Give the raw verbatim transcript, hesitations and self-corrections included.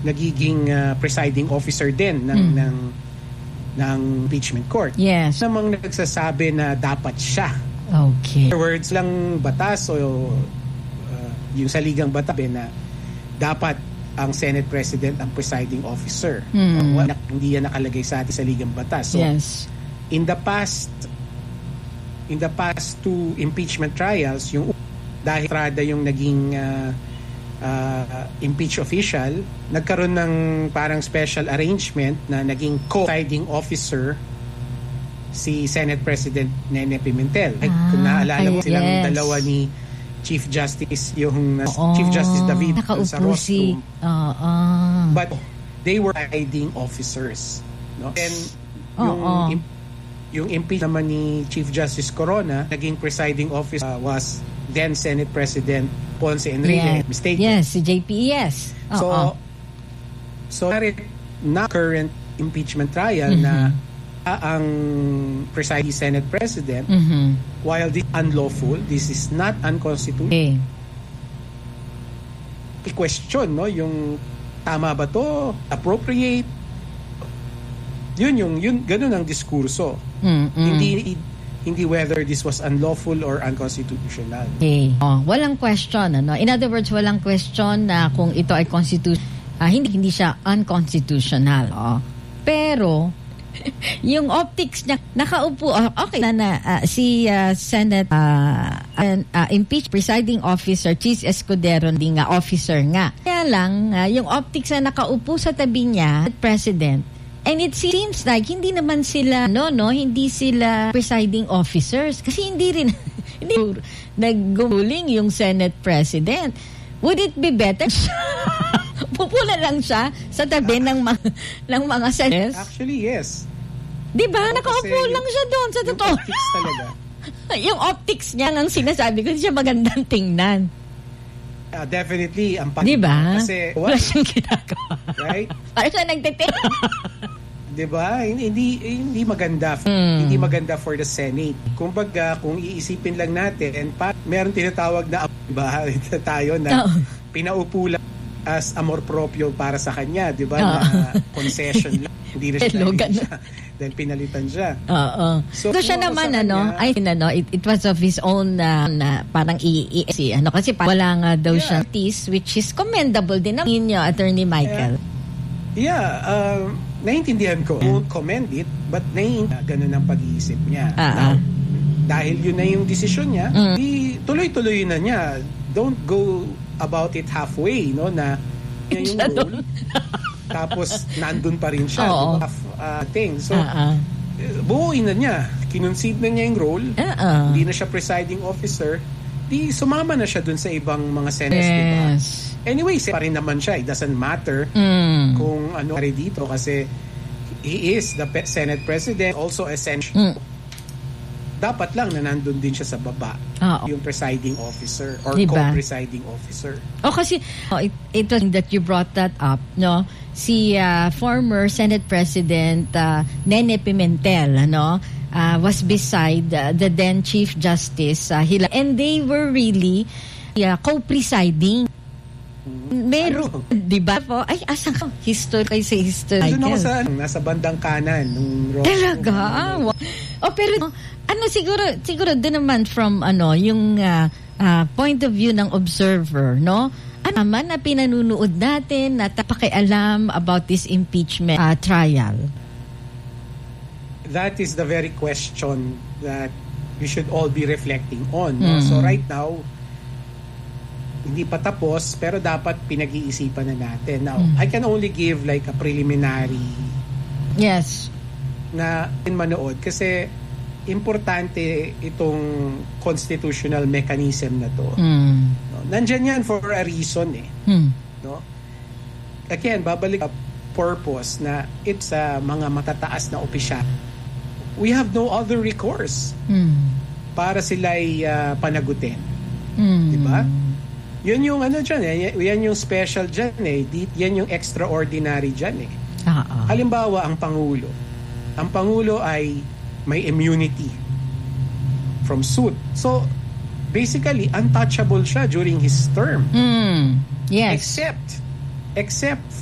nagiging uh, presiding officer din ng, mm. ng, ng impeachment court. Yes. Namang nagsasabi na dapat siya. Okay. In other words, lang batas o uh, yung saligang batas na dapat ang Senate President ang presiding officer. Mm. Uh, hindi yan nakalagay sa ating saligang batas. So, yes. in the past, in the past two impeachment trials, yung dahil trada yung naging uh, uh, impeach official, nagkaroon ng parang special arrangement na naging co-presiding officer si Senate President Nene Pimentel. Like, ah, kung naalala mo yes. silang dalawa ni Chief Justice, yung uh, oh, Chief Justice David sa rostrum. Si, uh, uh. But they were presiding officers. No? And yung, oh, oh. Im- yung impeach naman ni Chief Justice Corona, naging presiding officer uh, was then Senate President Ponce Enrile. Yeah. Mistaken. Yes, si J P E S. Oh, so, oh. so na current impeachment trial mm-hmm. na uh, ang presiding Senate President, mm-hmm. while this is unlawful, this is not unconstitutional. Okay. I-question, no, yung tama ba to? Appropriate? Yun yung, yun, ganun ang diskurso. Mm-hmm. Hindi hindi whether this was unlawful or unconstitutional. Okay. Oh, walang question, ano? In other words, walang question na kung ito ay constitutional. Uh, hindi hindi siya unconstitutional. Oh. Pero yung optics niya nakaupo uh, okay na, na uh, si uh, Senate uh, uh, impeached presiding officer Chis Escudero ding uh, officer nga. Kaya lang uh, yung optics na nakaupo sa tabi niya, President. And it seems like hindi naman sila no no hindi sila presiding officers kasi hindi rin hindi naggumuling yung Senate President. Would it be better pupula lang siya sa tabi ng mga ng mga senators? Actually, yes. 'Di ba? Nakaupo lang siya doon sa totoo. Yung optics talaga. Yung optics niya ang sinasabi ko, hindi siya magandang tingnan. Uh, definitely ang pag- diba? Kasi wala siyang ginagawa. Right? Parang siya nagtete. Diba? Hindi hindi maganda. Mm. Hindi maganda for the Senate. Kumbaga, kung iisipin lang natin, pa, meron tinatawag na diba, tayo na oh. pinaupo lang as amor proprio para sa kanya, diba? Oh. Na concession lang. Hindi na siya, hindi siya dahil pinalitan siya. Oo. So, so siya naman, ano, I think, ano, it, it was of his own, uh, na, parang i, i, ano, kasi parang wala nga daw yeah. siya tis, which is commendable din naman ninyo, Attorney Michael. Yeah, yeah um, naiintindihan ko. I won't commend it, but naiintindihan ganun ang pag-iisip niya. Uh-uh. Now, dahil yun na yung desisyon niya, mm. di, tuloy-tuloy na niya. Don't go about it halfway, no, na yung role. Tapos, nandun pa rin siya. Oo. Half uh, thing. So, uh-uh. buuin na niya. Kinonsider na niya yung role. Uh-uh. Hindi na siya presiding officer. Di, sumama na siya dun sa ibang mga senators, yes. diba? Anyway, pa rin naman siya. It doesn't matter mm. kung ano rin dito kasi he is the pe- Senate President, also essential. Mm. Dapat lang na nandun din siya sa baba. Oh. Yung presiding officer or diba? co-presiding officer. Oh, kasi oh, it, it was that you brought that up, no? Si uh, former Senate President uh, Nene Pimentel, ano, uh, was beside uh, the then Chief Justice uh, Hila, and they were really uh, co-presiding. Meron, ano? Di ba po? Ay, asan ka? History kayo sa history. Doon ako sa, nasa bandang kanan. Nung talaga? Oh, pero, ano, siguro, siguro din naman from, ano, yung uh, uh, point of view ng observer, no? Ano naman na pinanunood natin na tapakialam about this impeachment uh, trial? That is the very question that we should all be reflecting on. No? Mm. So right now, hindi pa tapos, pero dapat pinag-iisipan na natin. Now, mm. I can only give like a preliminary yes na manood kasi importante itong constitutional mechanism na to. Mm. No? Nandyan yan for a reason eh. Mm. No? Again, babalik sa purpose na it's uh, mga matataas na opisyal. We have no other recourse mm. para sila'y uh, panagutin. Mm. Diba? Yun yung ano dyan eh. Yan yung special dyan eh. Yan yung extraordinary dyan eh. Uh-uh. Halimbawa, ang Pangulo. Ang Pangulo ay may immunity from suit. So, basically, untouchable siya during his term. Mm. Yes. Except, except